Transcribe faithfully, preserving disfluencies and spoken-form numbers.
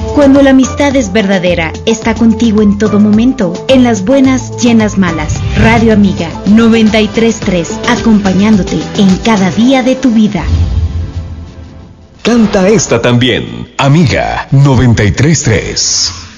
Cuando la amistad es verdadera, está contigo en todo momento, en las buenas y en las malas. Radio Amiga noventa y tres punto tres, acompañándote en cada día de tu vida. Canta esta también, Amiga noventa y tres punto tres.